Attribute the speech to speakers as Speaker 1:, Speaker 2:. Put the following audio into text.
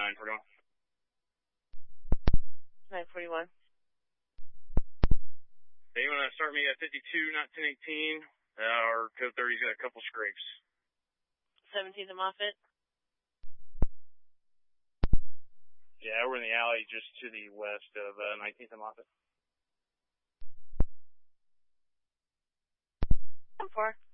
Speaker 1: 941.
Speaker 2: 941.
Speaker 1: Hey, you want to start me at 52, not 1018? Our code 30's got a couple scrapes.
Speaker 2: 17th and Moffett.
Speaker 1: Yeah, we're in the alley just to the west of 19th and Moffett.
Speaker 2: 4.